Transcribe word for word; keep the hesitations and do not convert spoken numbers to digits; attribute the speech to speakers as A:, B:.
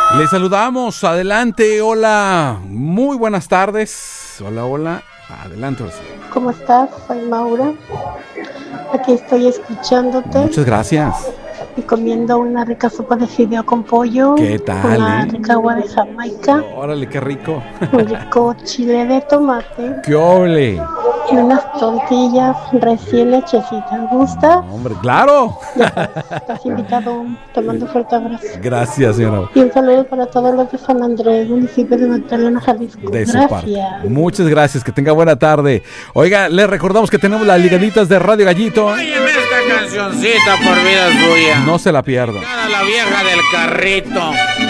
A: Les saludamos, adelante, hola, muy buenas tardes, hola, hola, adelante.
B: ¿Cómo estás? Soy Maura, aquí estoy escuchándote.
A: Muchas gracias.
B: Y comiendo una rica sopa de fideo con pollo.
A: ¿Qué tal,
B: Una
A: eh?
B: rica agua de Jamaica.
A: Órale, qué rico.
B: Un rico chile de tomate.
A: ¡Qué ole!
B: Y unas tortillas recién hechecitas. ¿Gusta?
A: No, hombre, claro.
B: Ya sabes, estás invitado. Te mando un fuerte abrazo.
A: Gracias, señora.
B: Y un saludo para todos los de San Andrés, municipio de Magdalena, Jalisco.
A: De su
B: Gracias.
A: parte. Muchas gracias, que tenga buena tarde. Oiga, les recordamos que tenemos las liganitas de Radio Gallito.
C: Óyeme esta cancioncita por vida suya.
A: No se la pierdan.
C: Para la vieja del carrito.